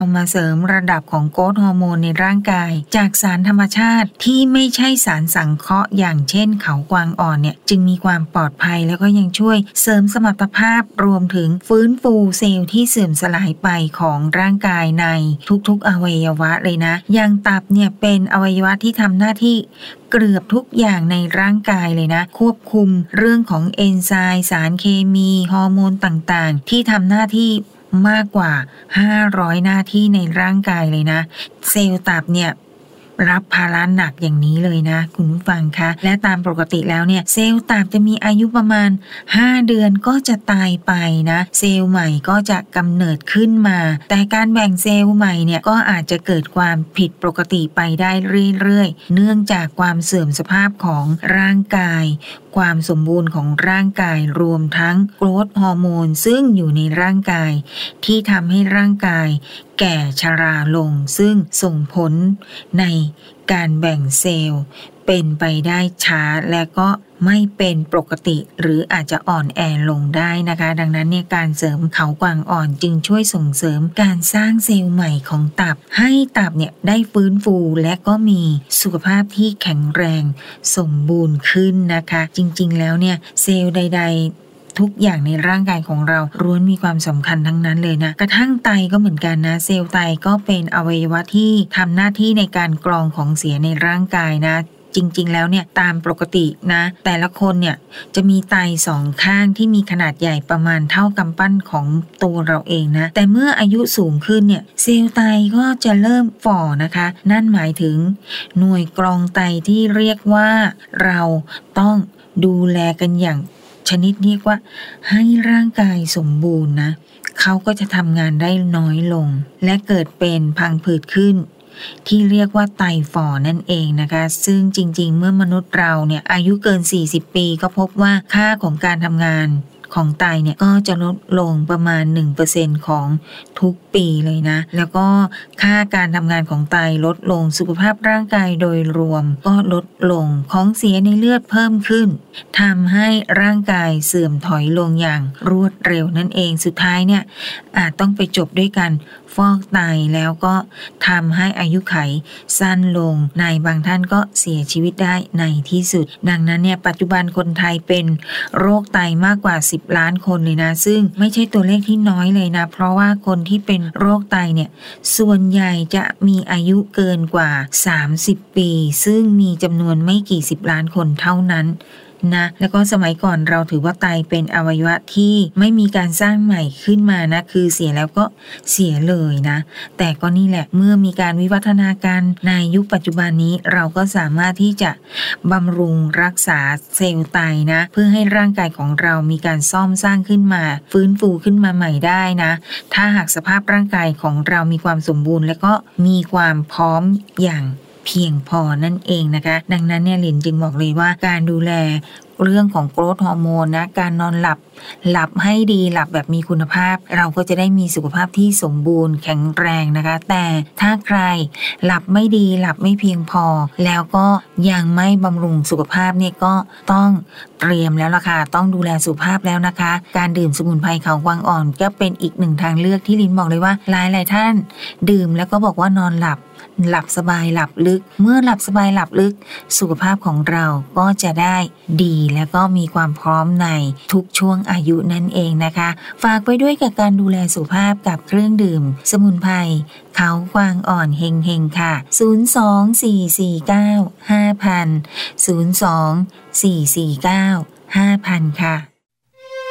มาเสริมระดับของโกรทฮอร์โมนในร่างกายจากสารธรรมชาติที่ไม่ใช่สารสังเคราะห์อย่างเช่นเขากวางอ่อนเนี่ยจึงมีความปลอดภัยแล้วก็ยังช่วยเสริมสมรรถภาพรวมถึงฟื้นฟูเซลล์ที่เสื่อมสลายไปของร่างกายในทุกๆอวัยวะเลยนะอย่างตับเนี่ยเป็นอวัยวะที่ทำหน้าที่เกือบทุกอย่างในร่างกายเลยนะควบคุมเรื่องของเอนไซม์สารเคมีฮอร์โมนต่างๆที่ทำหน้าที่มากกว่า500หน้าที่ในร่างกายเลยนะเซลล์ตับเนี่ยรับภาระหนักอย่างนี้เลยนะคุณผู้ฟังคะและตามปกติแล้วเนี่ยเซลล์ตับจะมีอายุประมาณ5เดือนก็จะตายไปนะเซลล์ใหม่ก็จะกำเนิดขึ้นมาแต่การแบ่งเซลล์ใหม่เนี่ยก็อาจจะเกิดความผิดปกติไปได้เรื่อยๆเนื่องจากความเสื่อมสภาพของร่างกายความสมบูรณ์ของร่างกายรวมทั้งโกรทฮอร์โมนซึ่งอยู่ในร่างกายที่ทำให้ร่างกายแก่ชราลงซึ่งส่งผลในการแบ่งเซลล์เป็นไปได้ช้าและก็ไม่เป็นปกติหรืออาจจะอ่อนแอลงได้นะคะดังนั้นเนี่ยการเสริมเขากวางอ่อนจึงช่วยส่งเสริมการสร้างเซลล์ใหม่ของตับให้ตับเนี่ยได้ฟื้นฟูและก็มีสุขภาพที่แข็งแรงสมบูรณ์ขึ้นนะคะจริงๆแล้วเนี่ยเซลล์ใดๆทุกอย่างในร่างกายของเราล้วนมีความสำคัญทั้งนั้นเลยนะกระทั่งไตก็เหมือนกันนะเซลล์ไตก็เป็นอวัยวะที่ทำหน้าที่ในการกรองของเสียในร่างกายนะจริงๆแล้วเนี่ยตามปกตินะแต่ละคนเนี่ยจะมีไตสองข้างที่มีขนาดใหญ่ประมาณเท่ากำปั้นของตัวเราเองนะแต่เมื่ออายุสูงขึ้นเนี่ยเซลล์ไตก็จะเริ่มฝ่อนะคะนั่นหมายถึงหน่วยกรองไตที่เรียกว่าเราต้องดูแลกันอย่างชนิดเรียกว่าให้ร่างกายสมบูรณ์นะเขาก็จะทำงานได้น้อยลงและเกิดเป็นพังผืดขึ้นที่เรียกว่าไตฝ่อนั่นเองนะคะซึ่งจริงๆเมื่อมนุษย์เราเนี่ยอายุเกิน40ปีก็พบว่าค่าของการทำงานของไตเนี่ยก็จะลดลงประมาณ 1% ของทุกปีเลยนะแล้วก็ค่าการทำงานของไตลดลงสุขภาพร่างกายโดยรวมก็ลดลงของเสียในเลือดเพิ่มขึ้นทำให้ร่างกายเสื่อมถอยลงอย่างรวดเร็วนั่นเองสุดท้ายเนี่ยอาจต้องไปจบด้วยกันฟอกไตแล้วก็ทำให้อายุไขสั้นลงในบางท่านก็เสียชีวิตได้ในที่สุดดังนั้นเนี่ยปัจจุบันคนไทยเป็นโรคไตมากกว่า10 ล้านคนเลยนะซึ่งไม่ใช่ตัวเลขที่น้อยเลยนะเพราะว่าคนที่เป็นโรคไตเนี่ยส่วนใหญ่จะมีอายุเกินกว่า30 ปีซึ่งมีจำนวนไม่กี่10 ล้านคนเท่านั้นนะแล้วก็สมัยก่อนเราถือว่าไตเป็นอวัยวะที่ไม่มีการสร้างใหม่ขึ้นมานะคือเสียแล้วก็เสียเลยนะแต่ก็นี่แหละเมื่อมีการวิวัฒนาการในยุคปัจจุบันนี้เราก็สามารถที่จะบำรุงรักษาเซลล์ไตนะเพื่อให้ร่างกายของเรามีการซ่อมสร้างขึ้นมาฟื้นฟูขึ้นมาใหม่ได้นะถ้าหากสภาพร่างกายของเรามีความสมบูรณ์และก็มีความพร้อมอย่างเพียงพอนั่นเองนะคะดังนั้นเนี่ยหลินจึงบอกเลยว่าการดูแลเรื่องของโกรทฮอร์โมนนะการนอนหลับให้ดีหลับแบบมีคุณภาพเราก็จะได้มีสุขภาพที่สมบูรณ์แข็งแรงนะคะแต่ถ้าใครหลับไม่ดีหลับไม่เพียงพอแล้วก็ยังไม่บำรุงสุขภาพเนี่ยก็ต้องเตรียมแล้วล่ะค่ะต้องดูแลสุขภาพแล้วนะคะการดื่มสมุนไพรเขากวางอ่อนก็เป็นอีกหนึ่งทางเลือกที่ลินบอกเลยว่าหลายท่านดื่มแล้วก็บอกว่านอนหลับสบายหลับลึกเมื่อหลับสบายหลับลึกสุขภาพของเราก็จะได้ดีแล้วก็มีความพร้อมในทุกช่วงอายุนั่นเองนะคะฝากไปด้วยกับการดูแลสุขภาพกับเครื่องดื่มสมุนไพรเขากวางอ่อนเฮงๆค่ะ024495000 024495000ค่ะ